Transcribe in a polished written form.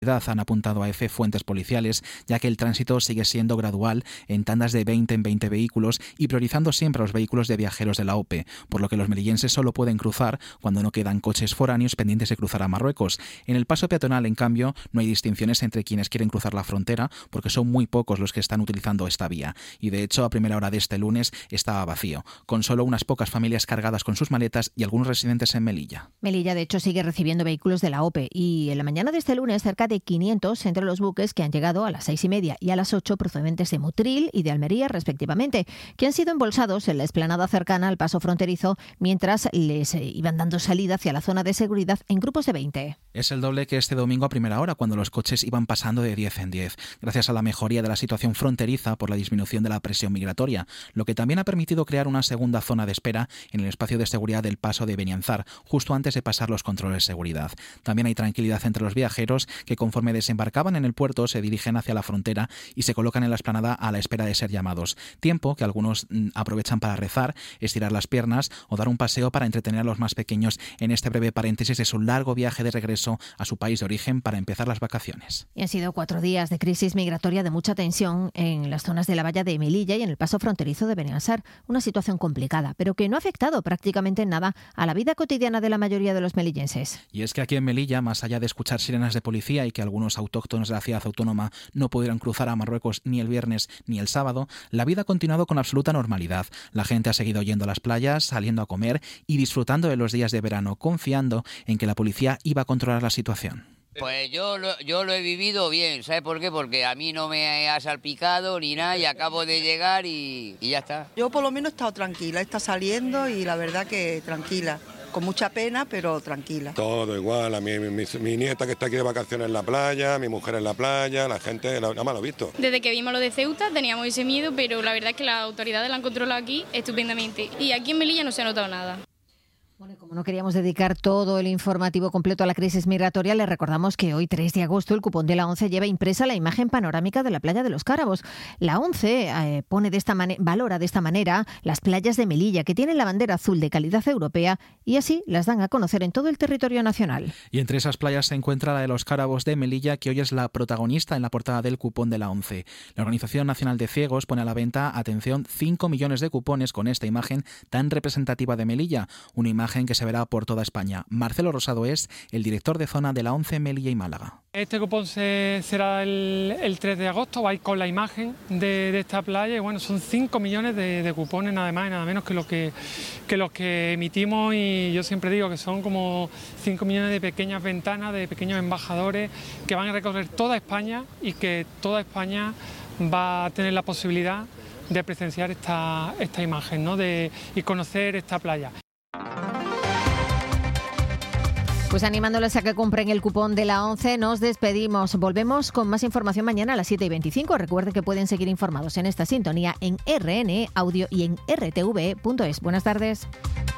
seguridad, han apuntado a EFE fuentes policiales, ya que el tránsito sigue siendo gradual en tandas de 20 en 20 vehículos y priorizando siempre a los vehículos de viajeros de la OPE, por lo que los melillenses solo pueden cruzar cuando no quedan coches foráneos pendientes de cruzar a Marruecos. En el paso peatonal, en cambio, no hay distinciones entre quienes quieren cruzar la frontera, porque son muy pocos los que están utilizando esta vía. Y de hecho, a primera hora de este lunes estaba vacío, con solo unas pocas familias cargadas con sus maletas y algunos residentes en Melilla. Melilla, de hecho, sigue recibiendo vehículos de la OPE y en la mañana de este lunes cerca de 500 entre los buques que han llegado a las 6:30 y a las 8 procedentes de Motril y de Almería, respectivamente, que han sido embolsados en la explanada cercana al paso fronterizo mientras les iban dando salida hacia la zona de seguridad en grupos de 20. Es el doble que este domingo a primera hora, cuando los coches iban pasando de 10 en 10, gracias a la mejoría de la situación fronteriza por la disminución de la presión migratoria, lo que también ha permitido crear una segunda zona de espera en el espacio de seguridad del paso de Benianzar, justo antes de pasar los controles de seguridad. También hay tranquilidad entre los viajeros que, conforme desembarcaban en el puerto, se dirigen hacia la frontera y se colocan en la explanada a la espera de ser llamados. Tiempo que algunos aprovechan para rezar, estirar las piernas o dar un paseo para entretener a los más pequeños en este breve paréntesis de su largo viaje de regreso a su país de origen para empezar las vacaciones. Y han sido 4 días de crisis migratoria de mucha tensión en las zonas de la valla de Melilla y en el paso fronterizo de Beniansar. Una situación complicada, pero que no ha afectado prácticamente en nada a la vida cotidiana de la mayoría de los melillenses. Y es que aquí en Melilla, más allá de escuchar sirenas de policía y que algunos autóctonos de la ciudad autónoma no pudieran cruzar a Marruecos ni el viernes ni el sábado, la vida ha continuado con absoluta normalidad. La gente ha seguido yendo a las playas, saliendo a comer y disfrutando de los días de verano, confiando en que la policía iba a controlar la situación. Pues yo lo he vivido bien, ¿sabes por qué? Porque a mí no me ha salpicado ni nada y acabo de llegar y ya está. Yo por lo menos he estado tranquila, está saliendo y la verdad que tranquila. Con mucha pena, pero tranquila. Todo igual, a mi nieta que está aquí de vacaciones en la playa, mi mujer en la playa, la gente, nada más lo he visto. Desde que vimos lo de Ceuta teníamos ese miedo, pero la verdad es que las autoridades la han controlado aquí estupendamente. Y aquí en Melilla no se ha notado nada. Bueno, como no queríamos dedicar todo el informativo completo a la crisis migratoria, les recordamos que hoy, 3 de agosto, el cupón de la ONCE lleva impresa la imagen panorámica de la playa de Los Cárabos. La ONCE valora de esta manera las playas de Melilla, que tienen la bandera azul de calidad europea, y así las dan a conocer en todo el territorio nacional. Y entre esas playas se encuentra la de Los Cárabos de Melilla, que hoy es la protagonista en la portada del cupón de la ONCE. La Organización Nacional de Ciegos pone a la venta, atención, 5 millones de cupones con esta imagen tan representativa de Melilla, una imagen que se verá por toda España. Marcelo Rosado es el director de zona de la ONCE Melilla y Málaga. Este cupón será el 3 de agosto, va a ir con la imagen de esta playa y bueno, son 5 millones de cupones nada más y nada menos que los que emitimos, y yo siempre digo que son como 5 millones de pequeñas ventanas, de pequeños embajadores que van a recorrer toda España y que toda España va a tener la posibilidad de presenciar esta imagen, ¿no? Y conocer esta playa. Pues animándoles a que compren el cupón de la ONCE, nos despedimos. Volvemos con más información mañana a las 7:25. Recuerden que pueden seguir informados en esta sintonía en RN Audio y en rtv.es. Buenas tardes.